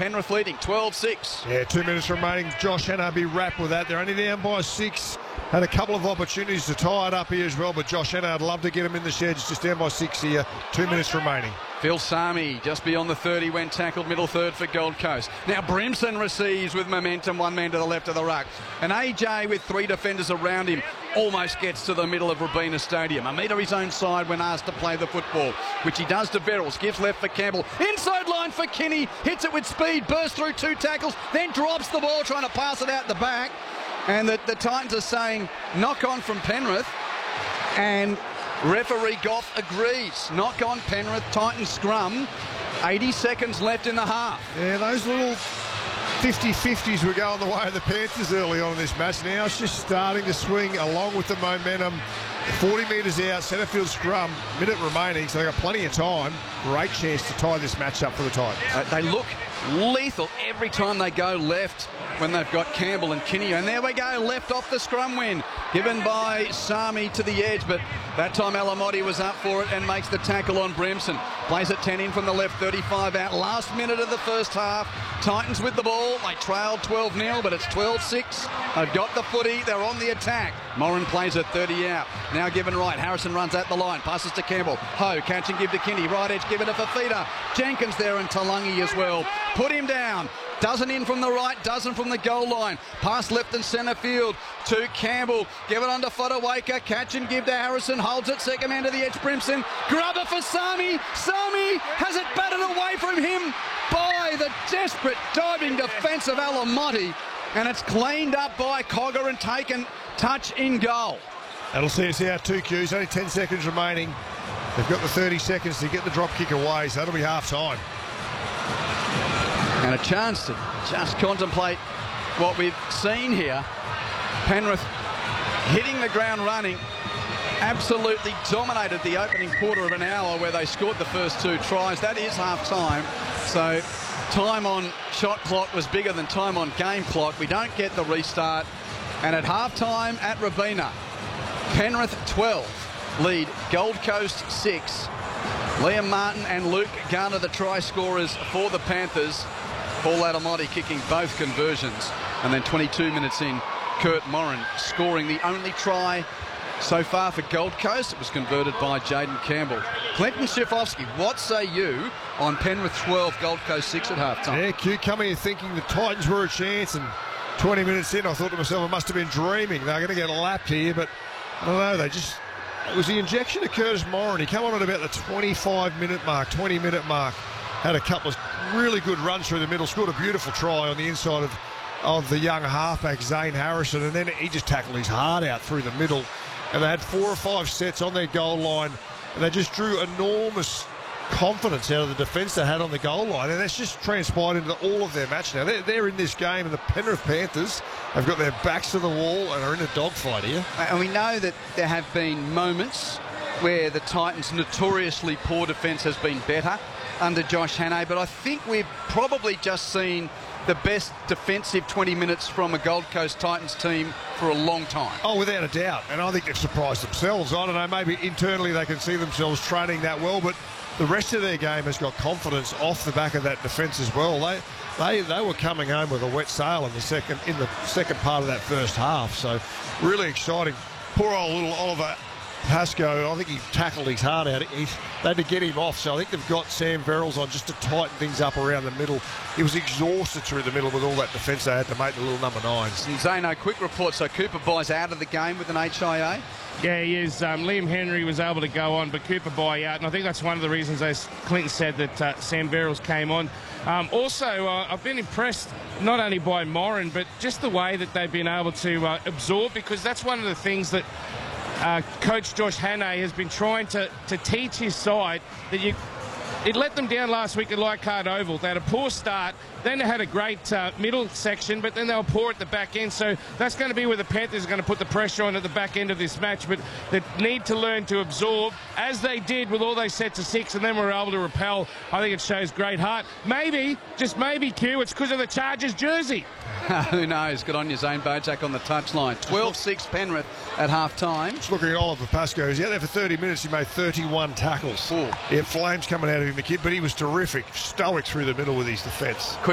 Penrith leading 12-6. Yeah, 2 minutes remaining. Josh Hannah be wrapped with that. They're only down by 6. Had a couple of opportunities to tie it up here as well, but Josh Hannah, I'd love to get him in the sheds. Just down by 6 here. 2 minutes remaining. Phil Sami just beyond the 30 when tackled, middle third for Gold Coast. Now Brimson receives with momentum, one man to the left of the ruck. And AJ with 3 defenders around him almost gets to the middle of Robina Stadium. A metre his own side when asked to play the football, which he does to Verrills. Gives left for Campbell. Inside line for Kinney. Hits it with speed, bursts through 2 tackles, then drops the ball trying to pass it out the back. And the Titans are saying knock on from Penrith. And referee Goff agrees. Knock on Penrith, Titans scrum. 80 seconds left in the half. Yeah, those little 50-50s were going the way of the Panthers early on in this match. Now it's just starting to swing along with the momentum. 40 metres out, centre field scrum, minute remaining, so they've got plenty of time. Great chance to tie this match up for the Titans. They look lethal every time they go left when they've got Campbell and Kinney. And there we go, left off the scrum win, given by Sami to the edge, but that time Alamotti was up for it and makes the tackle on Brimson. Plays it 10 in from the left, 35 out. Last minute of the first half. Titans with the ball. They trailed 12-0, but it's 12-6. They've got the footy. They're on the attack. Moran plays it 30 out. Now given right. Harrison runs at the line. Passes to Campbell. Ho, catch and give to Kinney. Right edge, give it to Fafita. Jenkins there and Talangi as well. Put him down. Doesn't in from the right, doesn't from the goal line. Pass left and centre field to Campbell. Give it on to Fodawaker. Catch and give to Harrison. Holds it, second man to the edge, Brimson. Grubber for Sami. Sami has it batted away from him by the desperate diving defence of Alamotti. And it's cleaned up by Cogger and taken touch in goal. That'll see us out 2 Qs. Only 10 seconds remaining. They've got the 30 seconds to get the drop kick away, so that'll be half time. And a chance to just contemplate what we've seen here. Penrith hitting the ground running. Absolutely dominated the opening quarter of an hour where they scored the first 2 tries. That is half time. So time on shot clock was bigger than time on game clock. We don't get the restart. And at half time at Robina, Penrith 12 lead Gold Coast 6. Liam Martin and Luke Garner the try scorers for the Panthers. Paul Alamotti kicking both conversions. And then 22 minutes in, Kurt Moran scoring the only try so far for Gold Coast. It was converted by Jaden Campbell. Clinton Schifofsky, what say you on Penrith 12, Gold Coast 6 at halftime? Yeah, Q coming in thinking the Titans were a chance, and 20 minutes in I thought to myself I must have been dreaming. They're going to get lapped here, but I don't know, it was the injection of Curtis Moran. He came on at about the 25-minute mark, 20-minute mark. Had a couple of really good runs through the middle, scored a beautiful try on the inside of the young halfback, Zane Harrison, and then he just tackled his heart out through the middle. And they had 4 or 5 sets on their goal line, and they just drew enormous confidence out of the defence they had on the goal line, and that's just transpired into all of their match now. They're in this game, and the Penrith Panthers have got their backs to the wall and are in a dogfight here. And we know that there have been moments where the Titans' notoriously poor defence has been better under Josh Hannay, but I think we've probably just seen the best defensive 20 minutes from a Gold Coast Titans team for a long time. Oh, without a doubt. And I think they've surprised themselves. I don't know, maybe internally they can see themselves training that well, but the rest of their game has got confidence off the back of that defence as well. They were coming home with a wet sail in the second part of that first half. So really exciting. Poor old little Oliver Pascoe, I think he tackled his heart out. They had to get him off, so I think they've got Sam Verrills on just to tighten things up around the middle. He was exhausted through the middle with all that defence they had to make the little number 9s. And Zano, quick report, so Cooper Bye's out of the game with an HIA? Yeah, he is. Liam Henry was able to go on, but Cooper Bye out, and I think that's one of the reasons, as Clinton said, that Sam Verrills came on. Also, I've been impressed not only by Moran, but just the way that they've been able to absorb, because that's one of the things that Coach Josh Hannay has been trying to teach his side, that it let them down last week at Leichhardt Oval. They had a poor start, then they had a great middle section, but then they were poor at the back end. So that's going to be where the Panthers are going to put the pressure on at the back end of this match. But they need to learn to absorb, as they did with all those sets of 6, and then were able to repel. I think it shows great heart. Maybe, just maybe, Q, it's because of the Chargers jersey. Who knows? Good on you, Zane Bojak on the touchline. 12-6 Penrith at half-time. Just looking at Oliver Pascoe. He's out there for 30 minutes. He made 31 tackles. Ooh. Yeah, flames coming out of him, the kid, but he was terrific. Stoic through the middle with his defence.